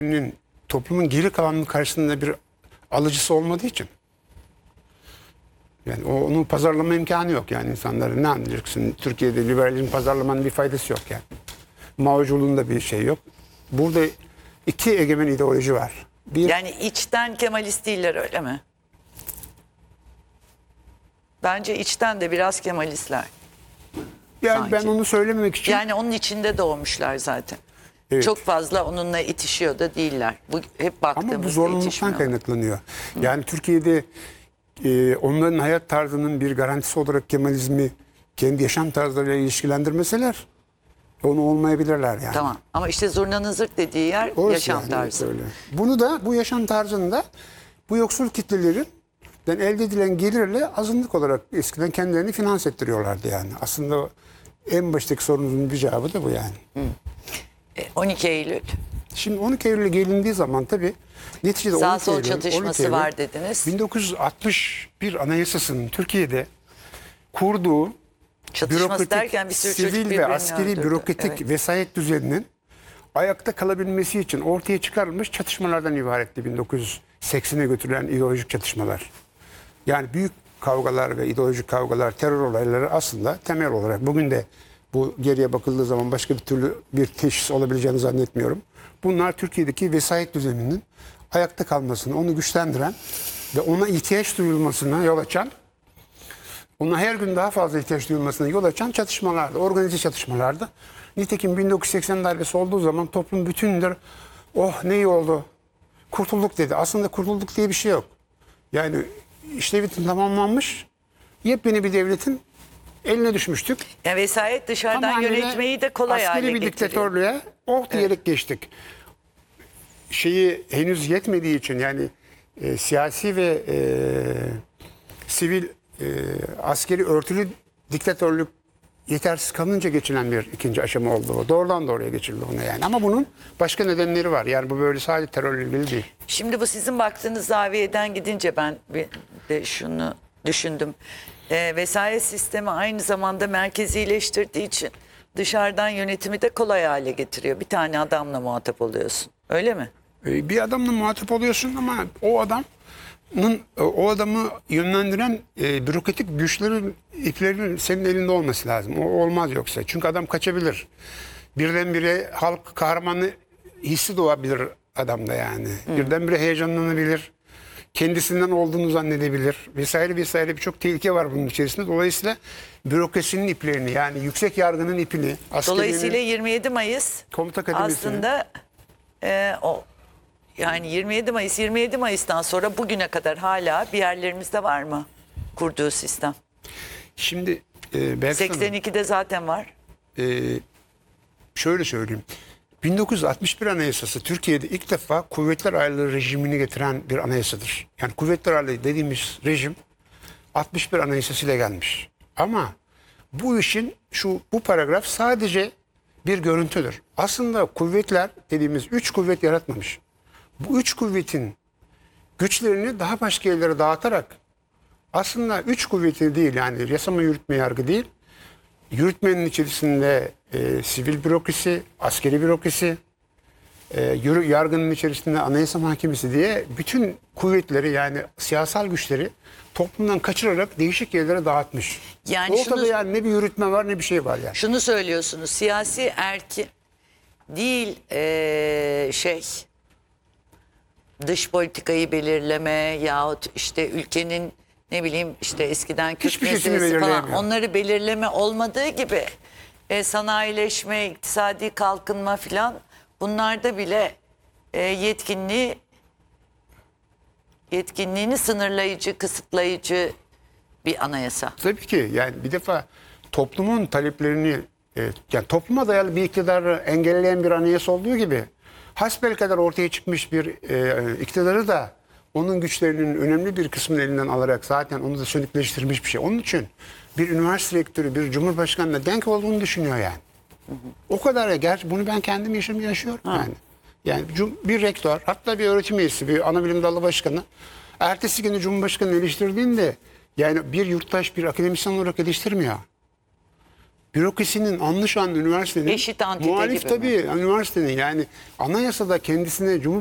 toplumun geri kalanının karşısında bir alıcısı olmadığı için, yani onun pazarlama imkanı yok. Yani insanları ne anlayacaksın? Türkiye'de liberalizm pazarlamanın bir faydası yok yani. Mao'culuğun da bir şey yok. Burada iki egemen ideoloji var. Bir, Yani içten Kemalist değiller, öyle mi? Bence içten de biraz Kemalistler. yani sanki. ben onu söylememek için Yani onun içinde doğmuşlar zaten. Evet. Çok fazla onunla itişiyor da değiller. Bu hep baktığımızda ama bu zorunluluktan itişmiyorlar. kaynaklanıyor. Yani Türkiye'de onların hayat tarzının bir garantisi olarak Kemalizmi kendi yaşam tarzlarıyla ilişkilendirmeseler onu olmayabilirler yani. Tamam, ama işte zurnanın zırt dediği yer Orası yaşam yani, tarzı. öyle. Bunu da bu yaşam tarzında bu yoksul kitlelerin elde edilen gelirle azınlık olarak eskiden kendilerini finanse ettiriyorlardı yani. Aslında en baştaki sorunun bir cevabı da bu yani. 12 Eylül. Şimdi 12 Eylül'e gelindiği zaman tabii neticede Sağ 12 sol Eylül, çatışması 12 Eylül, var dediniz. 1961 Anayasası'nın Türkiye'de kurduğu Çatışması derken bir sürü çocuk sivil ve birbirini askeri öldürdü. bürokratik Evet. vesayet düzeninin ayakta kalabilmesi için ortaya çıkarılmış çatışmalardan ibaretti 1980'e götürülen ideolojik çatışmalar. Yani büyük kavgalar ve ideolojik kavgalar, terör olayları aslında temel olarak bugün de bu geriye bakıldığı zaman başka bir türlü bir teşhis olabileceğini zannetmiyorum. Bunlar Türkiye'deki vesayet düzeninin ayakta kalmasını, onu güçlendiren ve ona ihtiyaç duyulmasına yol açan, ona her gün daha fazla ihtiyaç duyulmasına yol açan çatışmalardı, organize çatışmalardı. Nitekim 1980 darbesi olduğu zaman toplum bütündür, oh ne iyi oldu, kurtulduk dedi. Aslında kurtulduk diye bir şey yok. Yani işlevi tamamlanmış, yepyeni bir devletin eline düşmüştük. Yani vesayet dışarıdan Tamamıyla yönetmeyi de kolay hale askeri bir getiriyor. diktatörlüğe diyerek geçtik. Şeyi henüz yetmediği için yani siyasi ve sivil askeri örtülü diktatörlük yetersiz kalınca geçilen bir ikinci aşama oldu. O. Doğrudan doğruya geçildi ona yani. Ama bunun başka nedenleri var. Yani bu böyle sadece terörle ilgili değil. Şimdi bu sizin baktığınız zaviyeden gidince ben de şunu düşündüm. Vesayet sistemi aynı zamanda merkezileştirdiği için dışarıdan yönetimi de kolay hale getiriyor. Bir tane adamla muhatap oluyorsun. Öyle mi? Bir adamla muhatap oluyorsun ama o adamı yönlendiren bürokratik güçlerin, iplerin senin elinde olması lazım. O olmaz yoksa. Çünkü adam kaçabilir. Birdenbire halk kahramanı hissi doğabilir adamda yani. Birdenbire heyecanlanabilir. Kendisinden olduğunu zannedebilir. Vesaire vesaire birçok tehlike var bunun içerisinde. Dolayısıyla bürokrasinin iplerini yani yüksek yargının ipini, Dolayısıyla 27 Mayıs komuta kademesini aslında yani 27 Mayıs'tan sonra bugüne kadar hala bir yerlerimizde var mı kurduğu sistem? şimdi Berksan Hanım, 82'de zaten var. şöyle söyleyeyim. 1961 Anayasası Türkiye'de ilk defa kuvvetler ayrılığı rejimini getiren bir anayasadır. Yani kuvvetler ayrılığı dediğimiz rejim 61 Anayasası ile gelmiş. Ama bu işin bu paragraf sadece bir görüntüdür. Aslında kuvvetler dediğimiz 3 kuvvet yaratmamış. Bu 3 kuvvetin güçlerini daha başka yerlere dağıtarak aslında 3 kuvveti değil yani yasama, yürütme, yargı değil. Yürütmenin içerisinde sivil bürokrasi, askeri bürokrasi, yargının içerisinde anayasa mahkemesi diye bütün kuvvetleri yani siyasal güçleri toplumdan kaçırarak değişik yerlere dağıtmış. Yani Ortada yani ne bir yürütme var ne bir şey var yani. Şunu söylüyorsunuz, siyasi erki değil dış politikayı belirleme yahut işte ülkenin ne bileyim işte eskiden Kürt Hiçbir şeysini meselesi falan belirleyemiyor. onları belirleme olmadığı gibi sanayileşme, iktisadi kalkınma filan bunlarda bile yetkinliğini sınırlayıcı, kısıtlayıcı bir anayasa. Tabii ki yani bir defa toplumun taleplerini yani topluma dayalı bir iktidarı engelleyen bir anayasa olduğu gibi hasbelkader ortaya çıkmış bir iktidarı da onun güçlerinin önemli bir kısmını elinden alarak zaten onu da sönükleştirmiş bir şey. Onun için bir üniversite rektörü, bir cumhurbaşkanına denk olduğunu düşünüyor yani. O kadar ya. Gerçi bunu ben kendim yaşıyorum yani. Yani bir rektör, hatta bir öğretim üyesi, bir ana bilim dalı başkanı ertesi günü Cumhurbaşkanı'nı eleştirdiğinde yani bir yurttaş, bir akademisyen olarak eleştirmiyor. bürokrasinin anlı şanlı üniversitenin Eşit antite muhalif gibi mi? tabii üniversitenin yani anayasada kendisine